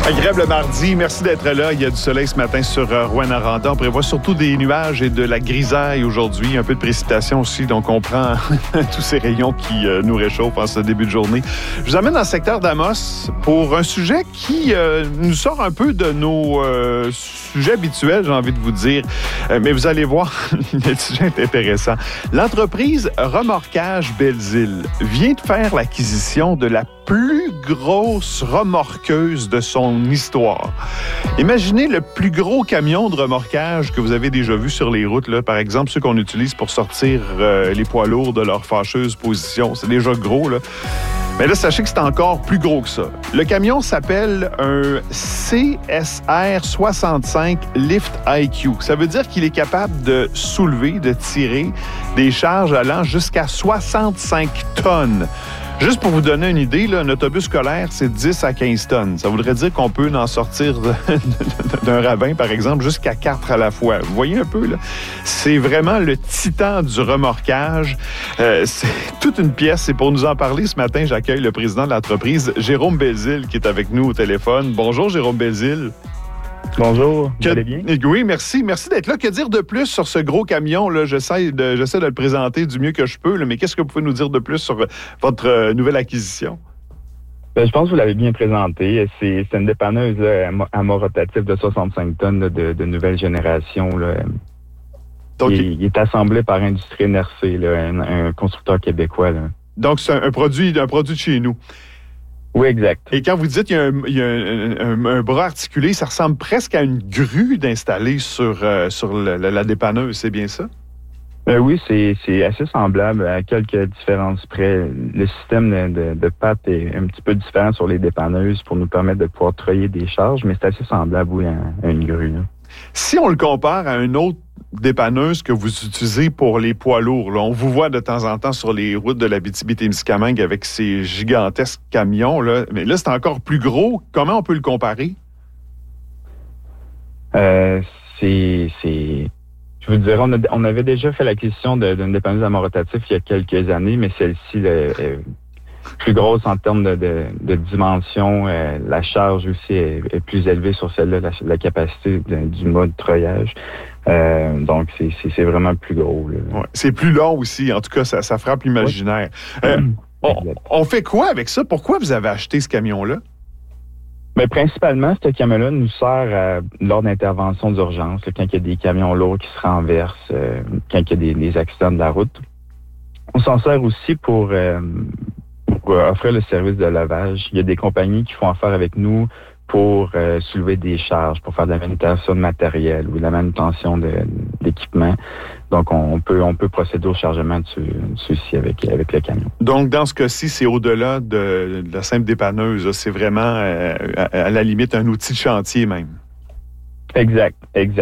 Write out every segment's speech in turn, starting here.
Agréable mardi. Merci d'être là. Il y a du soleil ce matin sur Rouyn-Noranda. On prévoit surtout des nuages et de la grisaille aujourd'hui. Un peu de précipitation aussi. Donc, on prend tous ces rayons qui nous réchauffent en ce début de journée. Je vous amène dans le secteur d'Amos pour un sujet qui nous sort un peu de nos sujets habituels, j'ai envie de vous dire. Mais vous allez voir, le sujet est intéressant. L'entreprise Remorquage Belzile vient de faire l'acquisition de la plus grosse remorqueuse de son histoire. Imaginez le plus gros camion de remorquage que vous avez déjà vu sur les routes, là. Par exemple, ceux qu'on utilise pour sortir les poids lourds de leur fâcheuse position. C'est déjà gros, là. Mais là, sachez que c'est encore plus gros que ça. Le camion s'appelle un CSR 65 Lift IQ. Ça veut dire qu'il est capable de soulever, de tirer des charges allant jusqu'à 65 tonnes. Juste pour vous donner une idée, là, un autobus scolaire, c'est 10 à 15 tonnes. Ça voudrait dire qu'on peut en sortir d'un ravin, par exemple, jusqu'à 4 à la fois. Vous voyez un peu, là? C'est vraiment le titan du remorquage. C'est toute une pièce. Et pour nous en parler ce matin, j'accueille le président de l'entreprise, Jérôme Belzile, qui est avec nous au téléphone. Bonjour, Jérôme Belzile. Bonjour, vous allez bien? Oui, merci. Merci d'être là. Que dire de plus sur ce gros camion, là? J'essaie de le présenter du mieux que je peux, là, mais qu'est-ce que vous pouvez nous dire de plus sur votre nouvelle acquisition? Je pense que vous l'avez bien présenté. C'est une dépanneuse là, à mort rotatif de 65 tonnes là, de nouvelle génération. Là. Donc, il est assemblé par Industrie NRC, là, un constructeur québécois. Là. Donc, c'est un produit de chez nous. Oui, exact. Et quand vous dites qu'il y a un bras articulé, ça ressemble presque à une grue d'installer sur la dépanneuse, c'est bien ça? Oui, c'est assez semblable à quelques différences près. Le système de pattes est un petit peu différent sur les dépanneuses pour nous permettre de pouvoir treuiller des charges, mais c'est assez semblable, oui, à une grue. Là. Si on le compare à une autre dépanneuse que vous utilisez pour les poids lourds, là, on vous voit de temps en temps sur les routes de l'Abitibi-Témiscamingue avec ces gigantesques camions, là. Mais là, c'est encore plus gros. Comment on peut le comparer? Je vous dirais, on avait déjà fait l'acquisition d'une dépanneuse à mort rotatif il y a quelques années, mais celle-ci est plus grosse en termes de dimension. La charge aussi est plus élevée sur celle-là, la capacité du mode treuillage. Donc, c'est vraiment plus gros. Là. Ouais, c'est plus long aussi. En tout cas, ça frappe l'imaginaire. Ouais. On fait quoi avec ça? Pourquoi vous avez acheté ce camion-là? Mais principalement, ce camion-là nous sert lors d'interventions d'urgence, là, quand il y a des camions lourds qui se renversent, quand il y a des accidents de la route. On s'en sert aussi pour offrir le service de lavage. Il y a des compagnies qui font affaire avec nous pour soulever des charges, pour faire de la manutention de matériel ou de la manutention d'équipement. Donc, on peut procéder au chargement de ceux-ci avec le camion. Donc, dans ce cas-ci, c'est au-delà de la simple dépanneuse. C'est vraiment, à la limite, un outil de chantier même. Exact.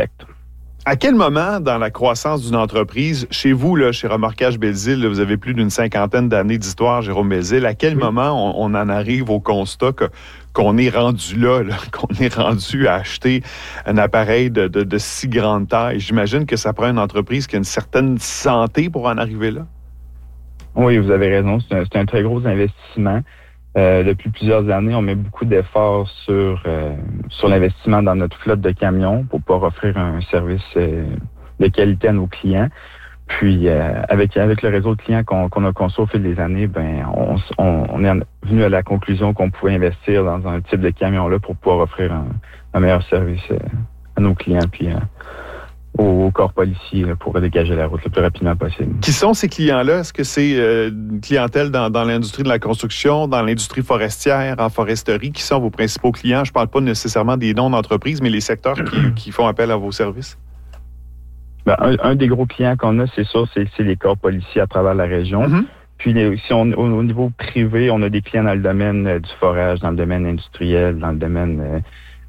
À quel moment, dans la croissance d'une entreprise, chez vous, là, chez Remorquage Belzile, là, vous avez plus d'une 50aine d'années d'histoire, Jérôme Belzile, à quel moment on en arrive au constat qu'on est rendu là, qu'on est rendu à acheter un appareil de si grande taille? J'imagine que ça prend une entreprise qui a une certaine santé pour en arriver là. Oui, vous avez raison. C'est un très gros investissement. Depuis plusieurs années, on met beaucoup d'efforts sur l'investissement dans notre flotte de camions pour pouvoir offrir un service de qualité à nos clients. Puis, avec le réseau de clients qu'on a construit au fil des années, on est venu à la conclusion qu'on pouvait investir dans un type de camion-là pour pouvoir offrir un meilleur service à nos clients puis au corps policier là, pour dégager la route le plus rapidement possible. Qui sont ces clients-là? Est-ce que c'est une clientèle dans l'industrie de la construction, dans l'industrie forestière, en foresterie? Qui sont vos principaux clients? Je ne parle pas nécessairement des noms d'entreprises, mais les secteurs qui font appel à vos services. Un des gros clients qu'on a, c'est sûr, c'est les corps policiers à travers la région. Mm-hmm. Puis si au niveau privé, on a des clients dans le domaine du forage, dans le domaine industriel, dans le domaine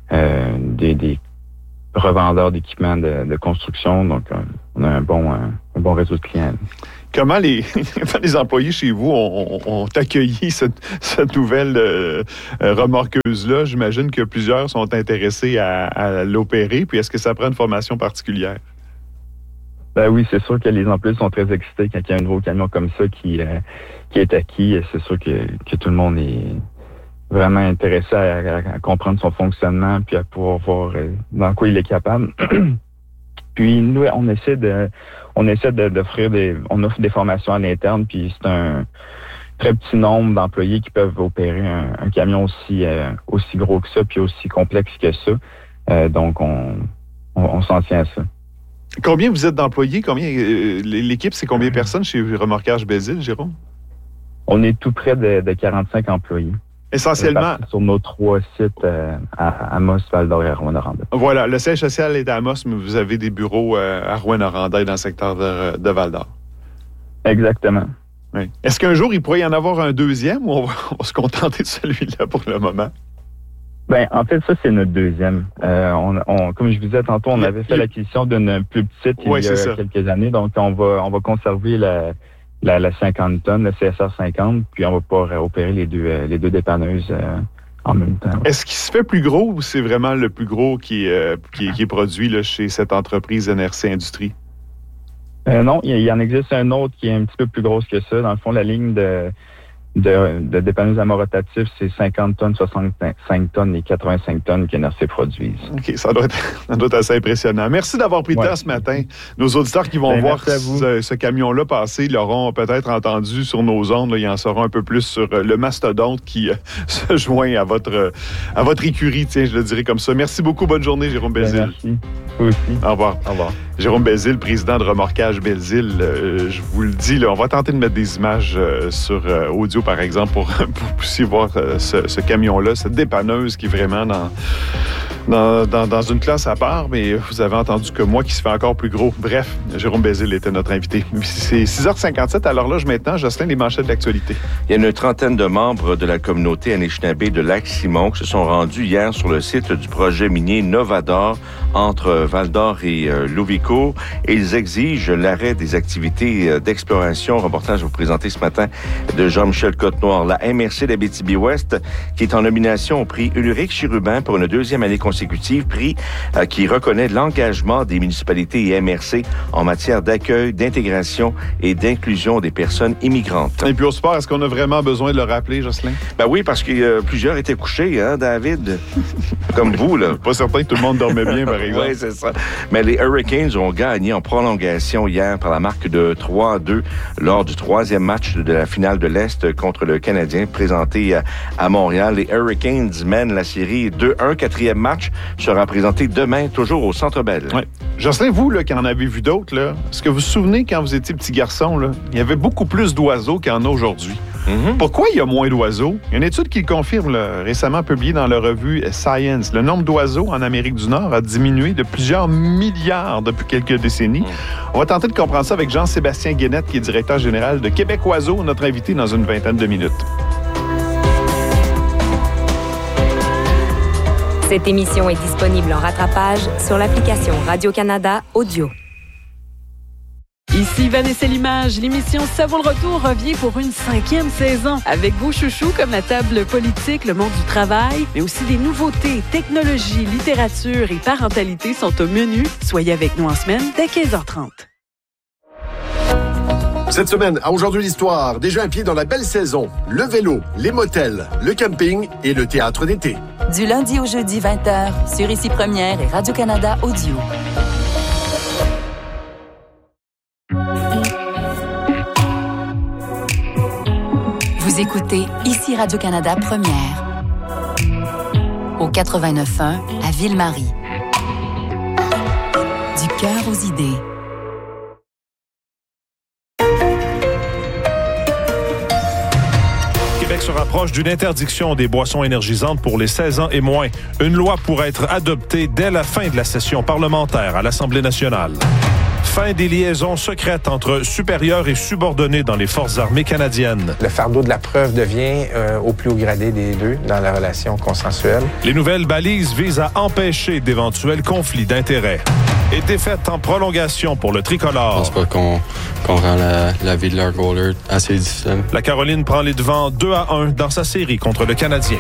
des revendeurs d'équipements de construction. Donc, on a un bon réseau de clients. Comment les employés chez vous ont accueilli cette nouvelle remorqueuse-là? J'imagine que plusieurs sont intéressés à l'opérer. Puis, est-ce que ça prend une formation particulière? Ben oui, c'est sûr que les employés sont très excités quand il y a un nouveau camion comme ça qui est acquis. C'est sûr que tout le monde vraiment intéressé à comprendre son fonctionnement puis à pouvoir voir dans quoi il est capable. Puis nous, on essaie d'offrir on offre des formations à l'interne, puis c'est un très petit nombre d'employés qui peuvent opérer un camion aussi gros que ça, puis aussi complexe que ça. Donc, on s'en tient à ça. Combien vous êtes d'employés? L'équipe, c'est combien de personnes chez Remorquage Belzile, Jérôme? On est tout près de 45 employés. Essentiellement. Sur nos 3 sites à Amos, Val-d'Or et Rouyn-Noranda. Voilà, le siège social est à Amos, mais vous avez des bureaux à Rouyn-Noranda et dans le secteur de Val-d'Or. Exactement. Oui. Est-ce qu'un jour, il pourrait y en avoir un deuxième ou on va se contenter de celui-là pour le moment? Ben, en fait, ça, c'est notre deuxième. Comme je vous disais tantôt, on avait fait l'acquisition d'une plus petite il y a quelques années. Donc, on va conserver la 50 tonnes, le CSR 50, puis on va pouvoir opérer les deux dépanneuses en même temps. Est-ce qu'il se fait plus gros ou c'est vraiment le plus gros qui est produit là, chez cette entreprise NRC Industrie? Non, il y en existe un autre qui est un petit peu plus grosse que ça. Dans le fond, la ligne de dépanneuses à mort rotatif, c'est 50 tonnes, 65 tonnes et 85 tonnes qu'NRC produisent. OK, ça doit être assez impressionnant. Merci d'avoir pris le temps ce matin. Nos auditeurs qui vont voir ce camion-là passer l'auront peut-être entendu sur nos ondes. Là, ils en sauront un peu plus sur le mastodonte qui se joint à votre écurie. Tiens, je le dirais comme ça. Merci beaucoup. Bonne journée, Jérôme Belzile. Merci. Vous aussi. Au revoir. Au revoir. Jérôme Belzile, président de Remorquage Belzile. Je vous le dis, là, on va tenter de mettre des images sur audio, par exemple, pour aussi voir ce camion-là, cette dépanneuse qui est vraiment dans une classe à part, mais vous avez entendu que moi qui se fait encore plus gros. Bref, Jérôme Belzile était notre invité. C'est 6h57 à l'horloge maintenant. Jocelyn, les manchettes de l'actualité. Il y a une trentaine de membres de la communauté Anishinaabe de Lac-Simon qui se sont rendus hier sur le site du projet minier Novador entre Val-d'Or et Louvicourt. Et ils exigent l'arrêt des activités d'exploration. Reportage à vous présenter ce matin de Jean-Michel Côte-Noire. La MRC d'Abitibi-Ouest qui est en nomination au prix Ulrich Chérubin pour une deuxième année consécutive, prix qui reconnaît l'engagement des municipalités et MRC en matière d'accueil, d'intégration et d'inclusion des personnes immigrantes. Et puis au sport, est-ce qu'on a vraiment besoin de le rappeler, Jocelyn? Ben oui, parce que plusieurs étaient couchés, hein, David? Comme vous, là. Pas certain que tout le monde dormait bien, par exemple. Oui, c'est ça. Mais les Hurricanes ont gagné en prolongation hier par la marque de 3-2 lors du troisième match de la finale de l'Est contre le Canadien présenté à Montréal. Les Hurricanes mènent la série 2-1. Quatrième match sera présenté demain, toujours au Centre Bell. Ouais. Jocelyn, vous, là, qui en avez vu d'autres, là, est-ce que vous vous souvenez, quand vous étiez petit garçon, là, il y avait beaucoup plus d'oiseaux qu'il y en a aujourd'hui? Mm-hmm. Pourquoi il y a moins d'oiseaux? Il y a une étude qui le confirme, là, récemment publiée dans la revue Science. Le nombre d'oiseaux en Amérique du Nord a diminué de plusieurs milliards depuis quelques décennies. On va tenter de comprendre ça avec Jean-Sébastien Guénette, qui est directeur général de Québec Oiseaux, notre invité dans une vingtaine de minutes. Cette émission est disponible en rattrapage sur l'application Radio-Canada Audio. Ici Vanessa Limage, l'émission Ça vaut le retour revient pour une 5e saison. Avec vos chouchous comme la table politique, le monde du travail, mais aussi des nouveautés, technologie, littérature et parentalité sont au menu. Soyez avec nous en semaine dès 15h30. Cette semaine, à Aujourd'hui l'Histoire, déjà un pied dans la belle saison. Le vélo, les motels, le camping et le théâtre d'été. Du lundi au jeudi 20h, sur Ici Première et Radio-Canada Audio. Vous écoutez Ici Radio-Canada Première. Au 89.1 à Ville-Marie. Du cœur aux idées. Québec se rapproche d'une interdiction des boissons énergisantes pour les 16 ans et moins. Une loi pourrait être adoptée dès la fin de la session parlementaire à l'Assemblée nationale. Fin des liaisons secrètes entre supérieurs et subordonnés dans les forces armées canadiennes. Le fardeau de la preuve devient au plus haut gradé des deux dans la relation consensuelle. Les nouvelles balises visent à empêcher d'éventuels conflits d'intérêts. Et défaite en prolongation pour le tricolore. Je pense pas qu'on rend la vie de leur goaler assez difficile. La Caroline prend les devants 2-1 dans sa série contre le Canadien.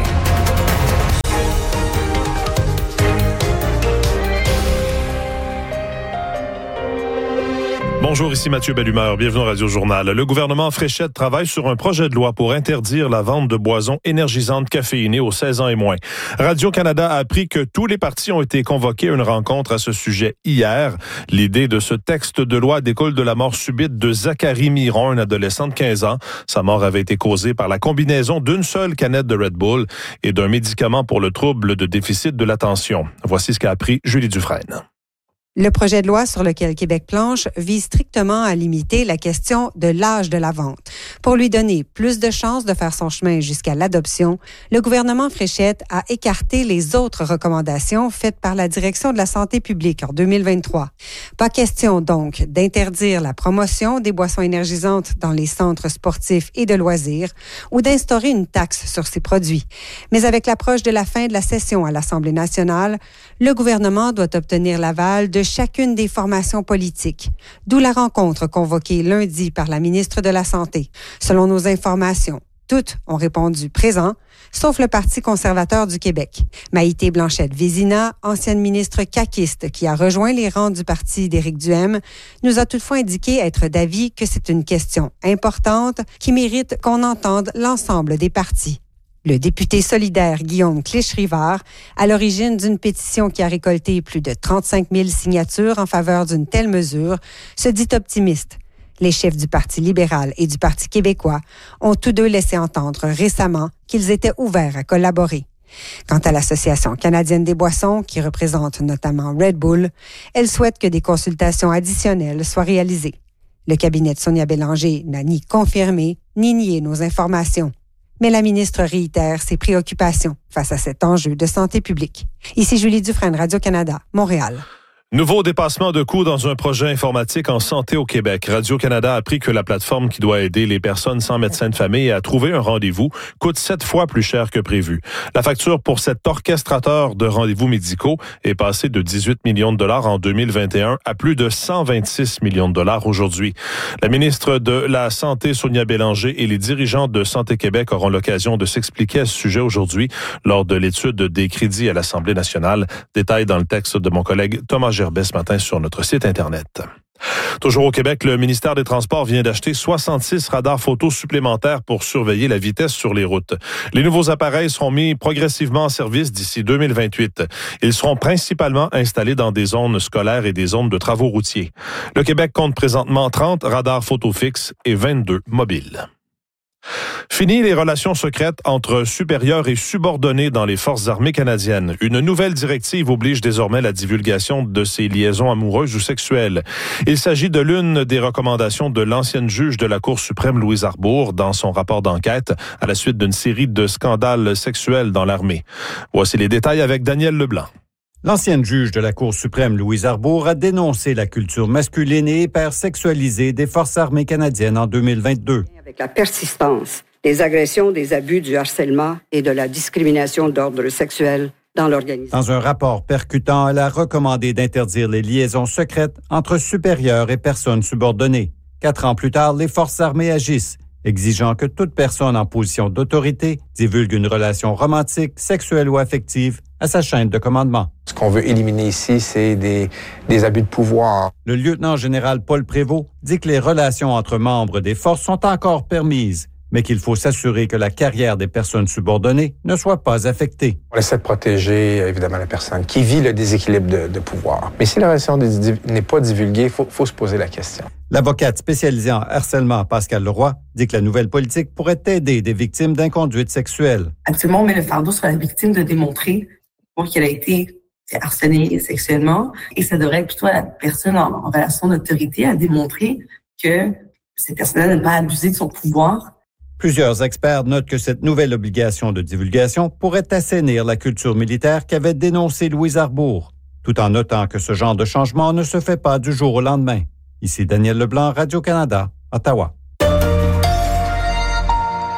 Bonjour, ici Mathieu Bellumeur. Bienvenue au Radio Journal. Le gouvernement Fréchette travaille sur un projet de loi pour interdire la vente de boissons énergisantes caféinées aux 16 ans et moins. Radio-Canada a appris que tous les partis ont été convoqués à une rencontre à ce sujet hier. L'idée de ce texte de loi découle de la mort subite de Zachary Miron, un adolescent de 15 ans. Sa mort avait été causée par la combinaison d'une seule canette de Red Bull et d'un médicament pour le trouble de déficit de l'attention. Voici ce qu'a appris Julie Dufresne. Le projet de loi sur lequel Québec planche vise strictement à limiter la question de l'âge de la vente. Pour lui donner plus de chances de faire son chemin jusqu'à l'adoption, le gouvernement Fréchette a écarté les autres recommandations faites par la Direction de la santé publique en 2023. Pas question donc d'interdire la promotion des boissons énergisantes dans les centres sportifs et de loisirs ou d'instaurer une taxe sur ces produits. Mais avec l'approche de la fin de la session à l'Assemblée nationale, le gouvernement doit obtenir l'aval de chacune des formations politiques, d'où la rencontre convoquée lundi par la ministre de la Santé. Selon nos informations, toutes ont répondu présent, sauf le Parti conservateur du Québec. Maïté Blanchette-Vézina, ancienne ministre caquiste qui a rejoint les rangs du parti d'Éric Duhaime, nous a toutefois indiqué être d'avis que c'est une question importante qui mérite qu'on entende l'ensemble des partis. Le député solidaire Guillaume Clich-Rivard, à l'origine d'une pétition qui a récolté plus de 35 000 signatures en faveur d'une telle mesure, se dit optimiste. Les chefs du Parti libéral et du Parti québécois ont tous deux laissé entendre récemment qu'ils étaient ouverts à collaborer. Quant à l'Association canadienne des boissons, qui représente notamment Red Bull, elle souhaite que des consultations additionnelles soient réalisées. Le cabinet de Sonia Bélanger n'a ni confirmé ni nié nos informations. Mais la ministre réitère ses préoccupations face à cet enjeu de santé publique. Ici Julie Dufresne, Radio-Canada, Montréal. Nouveau dépassement de coûts dans un projet informatique en santé au Québec. Radio-Canada a appris que la plateforme qui doit aider les personnes sans médecin de famille à trouver un rendez-vous coûte 7 fois plus cher que prévu. La facture pour cet orchestrateur de rendez-vous médicaux est passée de 18 millions de dollars en 2021 à plus de 126 millions de dollars aujourd'hui. La ministre de la Santé, Sonia Bélanger, et les dirigeants de Santé Québec auront l'occasion de s'expliquer à ce sujet aujourd'hui lors de l'étude des crédits à l'Assemblée nationale. Détail dans le texte de mon collègue Thomas Gerbet ce matin sur notre site Internet. Toujours au Québec, le ministère des Transports vient d'acheter 66 radars photos supplémentaires pour surveiller la vitesse sur les routes. Les nouveaux appareils seront mis progressivement en service d'ici 2028. Ils seront principalement installés dans des zones scolaires et des zones de travaux routiers. Le Québec compte présentement 30 radars photos fixes et 22 mobiles. Fini les relations secrètes entre supérieurs et subordonnés dans les forces armées canadiennes. Une nouvelle directive oblige désormais la divulgation de ces liaisons amoureuses ou sexuelles. Il s'agit de l'une des recommandations de l'ancienne juge de la Cour suprême Louise Arbour dans son rapport d'enquête à la suite d'une série de scandales sexuels dans l'armée. Voici les détails avec Daniel Leblanc. L'ancienne juge de la Cour suprême Louise Arbour a dénoncé la culture masculine et hypersexualisée des forces armées canadiennes en 2022. Avec la persistance des agressions, des abus, du harcèlement et de la discrimination d'ordre sexuel dans l'organisation. Dans un rapport percutant, elle a recommandé d'interdire les liaisons secrètes entre supérieurs et personnes subordonnées. 4 ans plus tard, les forces armées agissent, exigeant que toute personne en position d'autorité divulgue une relation romantique, sexuelle ou affective à sa chaîne de commandement. Ce qu'on veut éliminer ici, c'est des abus de pouvoir. Le lieutenant-général Paul Prévost dit que les relations entre membres des forces sont encore permises, mais qu'il faut s'assurer que la carrière des personnes subordonnées ne soit pas affectée. On essaie de protéger, évidemment, la personne qui vit le déséquilibre de pouvoir. Mais si la relation n'est pas divulguée, il faut se poser la question. L'avocate spécialisée en harcèlement, Pascal Leroy, dit que la nouvelle politique pourrait aider des victimes d'inconduite sexuelle. Actuellement, on met le fardeau sur la victime de démontrer qu'elle a été harcelée sexuellement, et ça devrait être plutôt à la personne en relation d'autorité à démontrer que cette personne n'a pas abusé de son pouvoir. Plusieurs experts notent que cette nouvelle obligation de divulgation pourrait assainir la culture militaire qu'avait dénoncée Louise Arbour, tout en notant que ce genre de changement ne se fait pas du jour au lendemain. Ici Daniel Leblanc, Radio-Canada, Ottawa.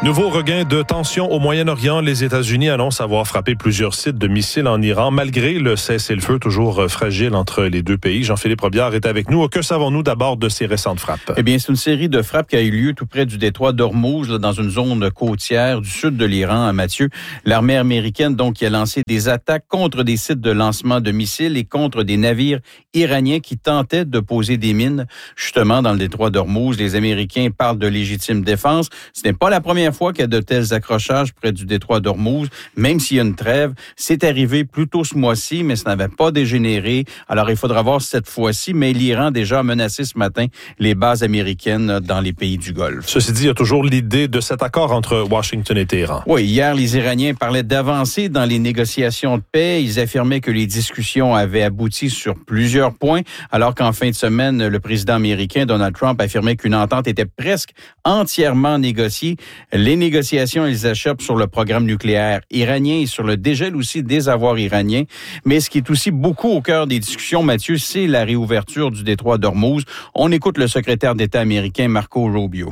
Nouveau regain de tension au Moyen-Orient. Les États-Unis annoncent avoir frappé plusieurs sites de missiles en Iran, malgré le cessez-le-feu toujours fragile entre les deux pays. Jean-Philippe Robillard est avec nous. Que savons-nous d'abord de ces récentes frappes? Eh bien, c'est une série de frappes qui a eu lieu tout près du détroit d'Ormuz, dans une zone côtière du sud de l'Iran, Mathieu. L'armée américaine, donc, qui a lancé des attaques contre des sites de lancement de missiles et contre des navires iraniens qui tentaient de poser des mines, justement, dans le détroit d'Ormuz. Les Américains parlent de légitime défense. Ce n'est pas la première fois qu'il y a de tels accrochages près du détroit d'Ormuz, même s'il y a une trêve. C'est arrivé plus tôt ce mois-ci, mais ça n'avait pas dégénéré. Alors, il faudra voir cette fois-ci, mais l'Iran a déjà menacé ce matin les bases américaines dans les pays du Golfe. Ceci dit, il y a toujours l'idée de cet accord entre Washington et Téhéran. Oui, hier, les Iraniens parlaient d'avancer dans les négociations de paix. Ils affirmaient que les discussions avaient abouti sur plusieurs points, alors qu'en fin de semaine, le président américain Donald Trump affirmait qu'une entente était presque entièrement négociée. Les négociations, elles achoppent sur le programme nucléaire iranien et sur le dégel aussi des avoirs iraniens. Mais ce qui est aussi beaucoup au cœur des discussions, Mathieu, c'est la réouverture du détroit d'Ormuz. On écoute le secrétaire d'État américain Marco Rubio.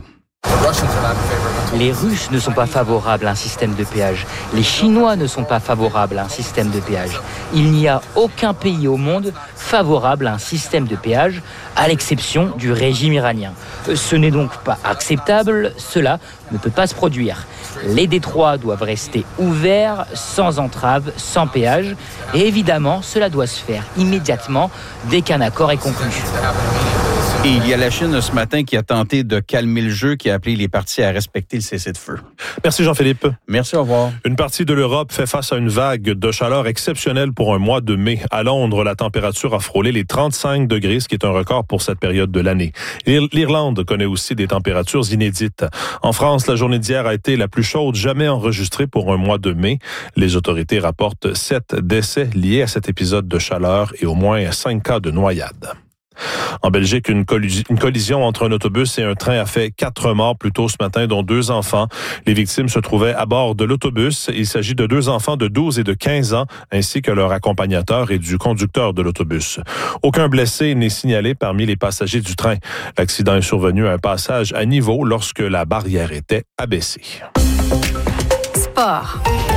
Les Russes ne sont pas favorables à un système de péage. Les Chinois ne sont pas favorables à un système de péage. Il n'y a aucun pays au monde favorable à un système de péage, à l'exception du régime iranien. Ce n'est donc pas acceptable, cela ne peut pas se produire. Les détroits doivent rester ouverts, sans entrave, sans péage. Et évidemment, cela doit se faire immédiatement dès qu'un accord est conclu. Et il y a la Chine ce matin qui a tenté de calmer le jeu, qui a appelé les parties à respecter le cessez-le-feu. Merci Jean-Philippe. Merci, au revoir. Une partie de l'Europe fait face à une vague de chaleur exceptionnelle pour un mois de mai. À Londres, la température a frôlé les 35 degrés, ce qui est un record pour cette période de l'année. L'Irlande connaît aussi des températures inédites. En France, la journée d'hier a été la plus chaude jamais enregistrée pour un mois de mai. Les autorités rapportent 7 décès liés à cet épisode de chaleur et au moins 5 cas de noyade. En Belgique, une collision entre un autobus et un train a fait 4 morts plus tôt ce matin, dont 2 enfants. Les victimes se trouvaient à bord de l'autobus. Il s'agit de 2 enfants de 12 et de 15 ans, ainsi que leur accompagnateur et du conducteur de l'autobus. Aucun blessé n'est signalé parmi les passagers du train. L'accident est survenu à un passage à niveau lorsque la barrière était abaissée. Sport.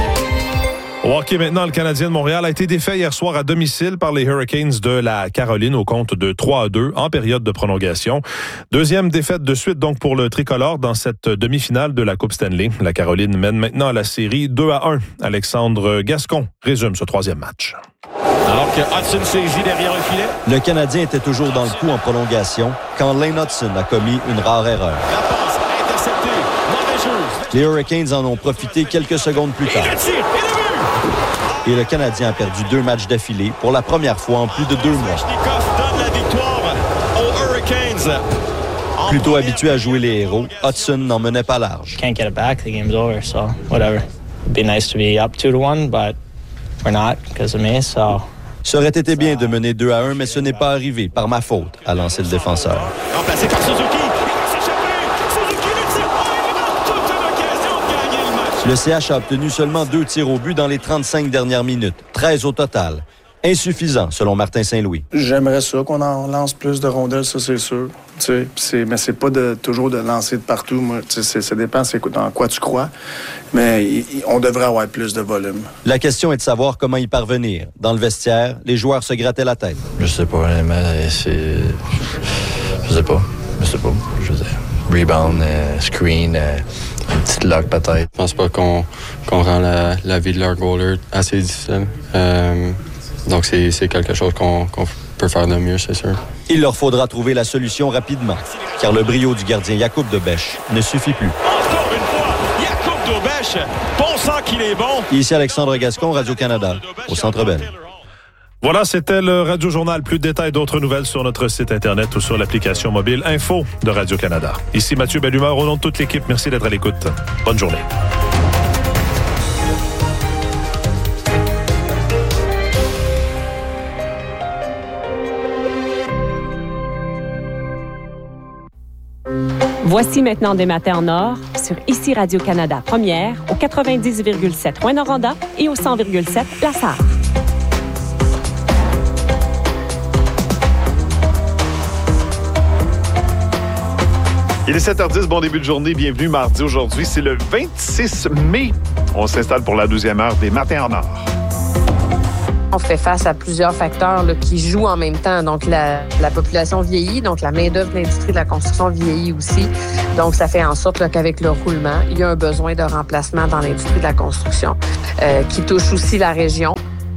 Au hockey maintenant, le Canadien de Montréal a été défait hier soir à domicile par les Hurricanes de la Caroline au compte de 3-2 en période de prolongation. Deuxième défaite de suite donc pour le tricolore dans cette demi-finale de la Coupe Stanley. La Caroline mène maintenant la série 2-1. Alexandre Gascon résume ce 3e match. Alors que Hudson saisit derrière le filet. Le Canadien était toujours dans le coup en prolongation quand Lane Hudson a commis une rare erreur. La passe interceptée. Mauvais jeu. Les Hurricanes en ont profité quelques secondes plus tard. Et le Canadien a perdu 2 matchs d'affilée pour la première fois en plus de 2 mois. Donne la victoire aux Hurricanes. Plutôt habitué à jouer les héros, Hudson n'en menait pas large. Can't get it back. The game's over, so whatever. It'd be nice to be up 2-1, but we're not because of me, so... Ça aurait été bien de mener 2-1, mais ce n'est pas arrivé par ma faute, a lancé le défenseur. Remplacé par Suzuki. Le CH a obtenu seulement 2 tirs au but dans les 35 dernières minutes, 13 au total. Insuffisant, selon Martin Saint-Louis. J'aimerais ça qu'on en lance plus de rondelles, ça c'est sûr. Mais c'est pas toujours de lancer de partout. Moi, ça dépend dans quoi tu crois. Mais on devrait avoir plus de volume. La question est de savoir comment y parvenir. Dans le vestiaire, les joueurs se grattaient la tête. Je sais pas, mais c'est... Je sais pas. Je veux dire... Rebound, screen, une petite lock peut-être. Je pense pas qu'on rend la vie de leur goaler assez difficile. Donc c'est quelque chose qu'on peut faire de mieux, c'est sûr. Il leur faudra trouver la solution rapidement, car le brio du gardien Jakub Dobeš ne suffit plus. Encore une fois, Jakub Dobeš, bon sang qu'il est bon. Ici Alexandre Gascon, Radio-Canada, au Centre Bell. Voilà, c'était le Radio Journal. Plus de détails, d'autres nouvelles sur notre site Internet ou sur l'application mobile Info de Radio-Canada. Ici Mathieu Bellumeur, au nom de toute l'équipe, merci d'être à l'écoute. Bonne journée. Voici maintenant des matins en or sur Ici Radio-Canada Première au 90,7 Rouyn-Noranda et au 100,7 La Sarre. Il est 7h10, bon début de journée, bienvenue mardi aujourd'hui. C'est le 26 mai. On s'installe pour la deuxième heure des Matins en Or. On fait face à plusieurs facteurs là, qui jouent en même temps. Donc, la population vieillit, donc la main-d'œuvre de l'industrie de la construction vieillit aussi. Donc, ça fait en sorte là, qu'avec le roulement, il y a un besoin de remplacement dans l'industrie de la construction qui touche aussi la région.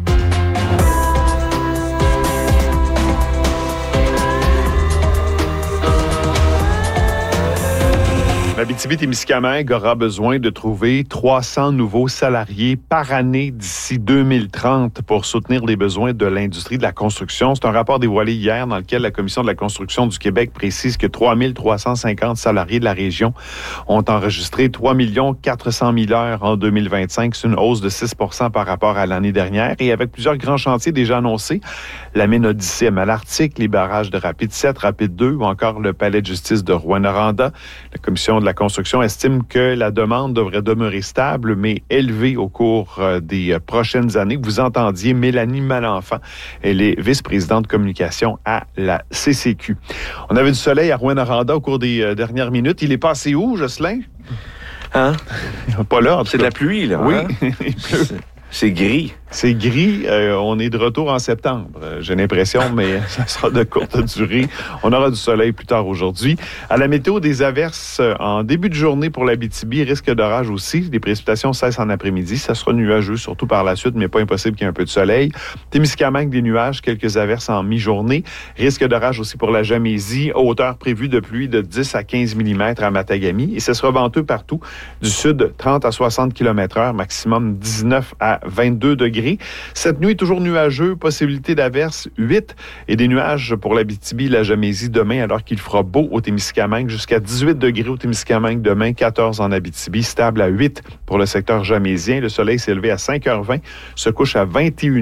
L'Abitibi-Témiscamingue aura besoin de trouver 300 nouveaux salariés par année d'ici 2030 pour soutenir les besoins de l'industrie de la construction. C'est un rapport dévoilé hier dans lequel la Commission de la construction du Québec précise que 3 350 salariés de la région ont enregistré 3 400 000 heures en 2025. C'est une hausse de 6 % par rapport à l'année dernière. Et avec plusieurs grands chantiers déjà annoncés, la mine Odyssée à Malartic, les barrages de Rapide 7, Rapide 2 ou encore le palais de justice de Rouyn-Noranda, la Commission de la construction estime que la demande devrait demeurer stable, mais élevée au cours des prochaines années. Vous entendiez Mélanie Malenfant. Elle est vice-présidente de communication à la CCQ. On avait du soleil à Rouyn-Noranda au cours des dernières minutes. Il est passé où, Jocelyn? Hein? Pas là. C'est de la pluie, là. Oui, hein? il pleut. C'est gris. C'est gris. On est de retour en septembre, j'ai l'impression, mais ça sera de courte durée. On aura du soleil plus tard aujourd'hui. À la météo, des averses en début de journée pour l'Abitibi, risque d'orage aussi. Les précipitations cessent en après-midi. Ça sera nuageux, surtout par la suite, mais pas impossible qu'il y ait un peu de soleil. Témiscamingue, des nuages, quelques averses en mi-journée. Risque d'orage aussi pour la Jamaisie. Hauteur prévue de pluie de 10 à 15 mm à Matagami. Et ce sera venteux partout. Du sud, 30 à 60 km/h, maximum 19 à 22 degrés. Cette nuit, toujours nuageux, possibilité d'averses 8 et des nuages pour l'Abitibi et la Jamaisie demain, alors qu'il fera beau au Témiscamingue, jusqu'à 18 degrés au Témiscamingue demain, 14 en Abitibi, stable à 8 pour le secteur jamaisien. Le soleil s'est levé à 5h20, se couche à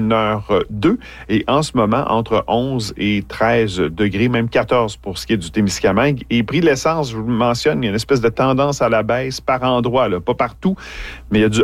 21h02 et en ce moment, entre 11 et 13 degrés, même 14 pour ce qui est du Témiscamingue. Et prix de l'essence, je vous le mentionne, il y a une espèce de tendance à la baisse par endroit, là, pas partout, mais il y a du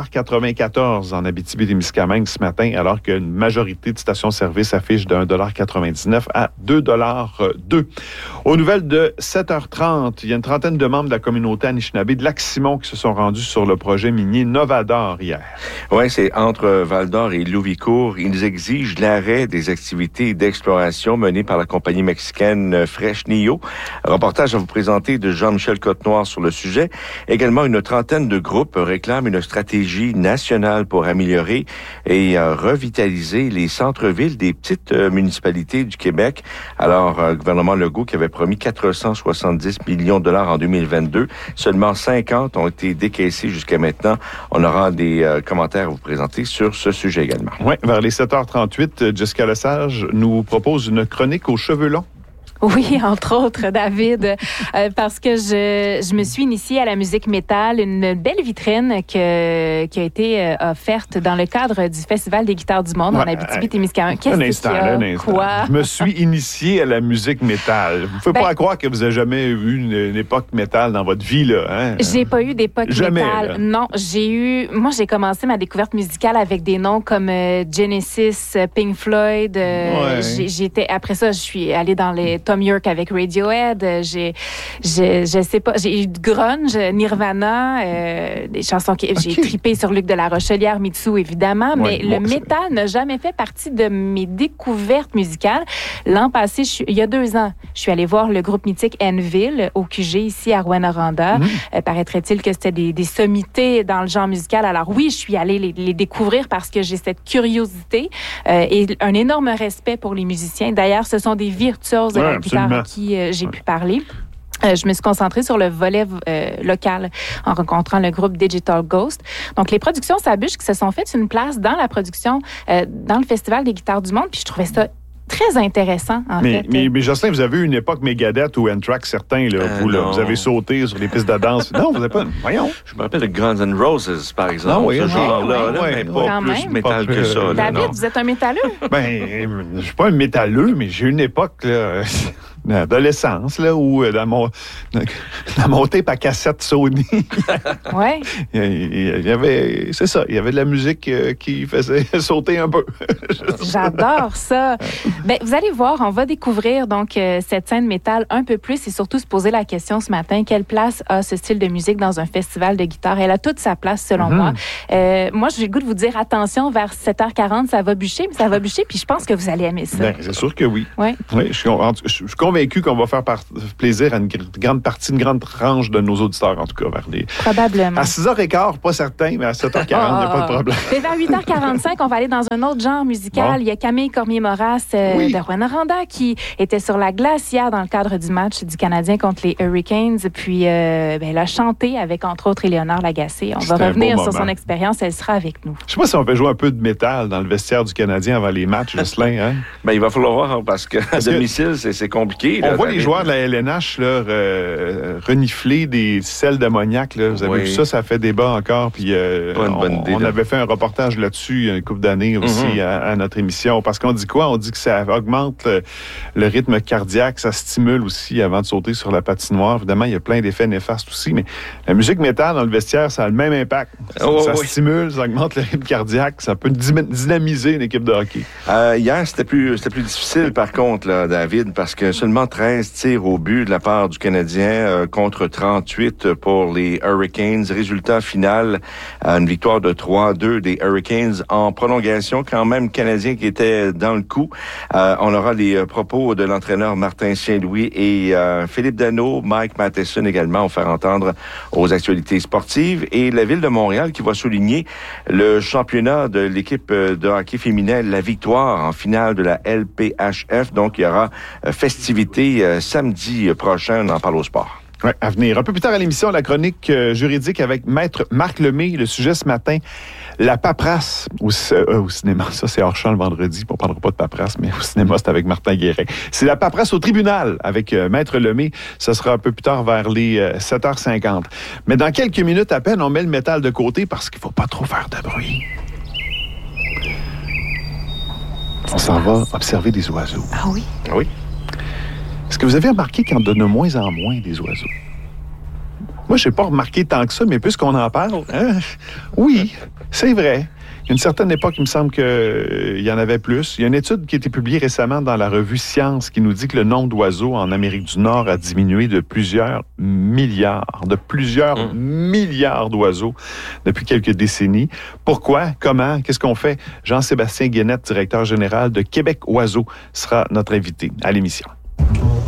1,94 $ en Abitibi-Témiscamingue ce matin, alors qu'une majorité de stations-service affiche de 1,99 $ à 2,02 $. Aux nouvelles de 7h30, il y a une trentaine de membres de la communauté Anishinaabe de Lac-Simon qui se sont rendus sur le projet minier Novador hier. Oui, c'est entre Val-d'Or et Louvicourt. Ils exigent l'arrêt des activités d'exploration menées par la compagnie mexicaine Fresnillo. Un reportage à vous présenter de Jean-Michel Côte-Noir sur le sujet. Également, une trentaine de groupes réclament une stratégie nationale pour améliorer et revitaliser les centres-villes des petites municipalités du Québec. Alors, le gouvernement Legault qui avait promis 470 millions de dollars en 2022, seulement 50 ont été décaissés jusqu'à maintenant. On aura des commentaires à vous présenter sur ce sujet également. Oui, vers les 7h38, Jessica Lesage nous propose une chronique aux cheveux longs. Oui, entre autres, David, parce que je me suis initiée à la musique métal, une belle vitrine qui a été offerte dans le cadre du Festival des guitares du monde en Abitibi-Témiscamingue. Un instant. Quoi? Je me suis initiée à la musique métal. Vous ne pouvez pas croire que vous n'avez jamais eu une époque métal dans votre vie, là, hein? J'ai pas eu d'époque jamais, métal. Là. Non, moi, j'ai commencé ma découverte musicale avec des noms comme Genesis, Pink Floyd. Après ça, je suis allée dans les Tom York avec Radiohead, je sais pas, j'ai eu de grunge, Nirvana, des chansons j'ai trippé sur Luc de la Rochelière, Mitsu évidemment, mais le métal n'a jamais fait partie de mes découvertes musicales. L'an passé, il y a 2 ans, je suis allée voir le groupe mythique Enville au QG ici à Rouyn-Noranda. Paraîtrait-il que c'était des sommités dans le genre musical. Alors oui, je suis allée les découvrir parce que j'ai cette curiosité et un énorme respect pour les musiciens. D'ailleurs, ce sont des virtuoses de la guitare à qui j'ai pu parler. Je me suis concentrée sur le volet local en rencontrant le groupe Digital Ghost. Donc, les productions Sabuche qui se sont faites une place dans la production, dans le Festival des guitares du monde. Puis, je trouvais ça très intéressant, en fait. Mais Jocelyn, vous avez eu une époque Megadeth ou Anthrax, certains, là, vous avez sauté sur les pistes de danse. Non, vous n'avez pas... Voyons. Je me rappelle de Guns N' Roses, par exemple. Ce genre-là, mais pas plus métal que ça. Là, David, vous êtes un métalleux? Je suis pas un métalleux, mais j'ai eu une époque, là... adolescence, là, où dans mon tape à cassette Sony, ouais. il y avait, c'est ça, il y avait de la musique qui faisait sauter un peu. J'adore ça. Ben, vous allez voir, on va découvrir donc cette scène métal un peu plus et surtout se poser la question ce matin, quelle place a ce style de musique dans un festival de guitare? Elle a toute sa place, selon moi. Moi, j'ai le goût de vous dire, attention, vers 7h40, ça va bûcher, puis je pense que vous allez aimer ça. Ben, c'est sûr que oui. Ouais. Oui, je suis convaincu qu'on va faire plaisir à une grande partie, une grande tranche de nos auditeurs, en tout cas, vers les... Probablement. À 6h15, pas certain, mais à 7h40, il n'y a pas de problème. Et vers 8h45, on va aller dans un autre genre musical. Bon. Il y a Camille Cormier-Moras de Rouyn-Noranda qui était sur la glace hier dans le cadre du match du Canadien contre les Hurricanes. Puis, elle a chanté avec, entre autres, Éléonore Lagacé. On va revenir sur son expérience. Elle sera avec nous. Je sais pas si on peut jouer un peu de métal dans le vestiaire du Canadien avant les matchs, Jocelyn. Hein? Ben, il va falloir voir, parce qu'à domicile, c'est compliqué. On voit les joueurs de la LNH là, renifler des sels d'ammoniac. Là. Vous avez vu ça, ça fait débat encore. Puis, pas une bonne idée. On avait fait un reportage là-dessus il y a une couple d'années aussi à notre émission. Parce qu'on dit quoi? On dit que ça augmente le rythme cardiaque, ça stimule aussi avant de sauter sur la patinoire. Évidemment, il y a plein d'effets néfastes aussi, mais la musique métal dans le vestiaire, ça a le même impact. Ça stimule, ça augmente le rythme cardiaque, ça peut dynamiser une équipe de hockey. Hier, c'était plus difficile, par contre, là, David, parce que seulement 13 tirs au but de la part du Canadien contre 38 pour les Hurricanes. Résultat final, une victoire de 3-2 des Hurricanes en prolongation, quand même, Canadien qui était dans le coup. On aura les propos de l'entraîneur Martin Saint-Louis et Philippe Danault, Mike Matheson également, vont faire entendre aux actualités sportives. Et la Ville de Montréal qui va souligner le championnat de l'équipe de hockey féminin, la victoire en finale de la LPHF. Donc, il y aura festivité samedi prochain. On en parle au sport. Oui, à venir. Un peu plus tard à l'émission, la chronique juridique avec Maître Marc Lemay. Le sujet ce matin, la paperasse au cinéma. Ça, c'est hors champ le vendredi. On ne parlera pas de paperasse, mais au cinéma, c'est avec Martin Guérin. C'est la paperasse au tribunal avec Maître Lemay. Ça sera un peu plus tard vers les 7h50. Mais dans quelques minutes à peine, on met le métal de côté parce qu'il ne faut pas trop faire de bruit. On s'en va observer des oiseaux. Ah oui? Ah oui. Est-ce que vous avez remarqué qu'il y en a de moins en moins des oiseaux? Moi, je n'ai pas remarqué tant que ça, mais puisqu'on en parle, oui, c'est vrai. À une certaine époque, il me semble qu'il y en avait plus. Il y a une étude qui a été publiée récemment dans la revue Science qui nous dit que le nombre d'oiseaux en Amérique du Nord a diminué de plusieurs milliards d'oiseaux depuis quelques décennies. Pourquoi? Comment? Qu'est-ce qu'on fait? Jean-Sébastien Guénette, directeur général de Québec Oiseaux, sera notre invité à l'émission.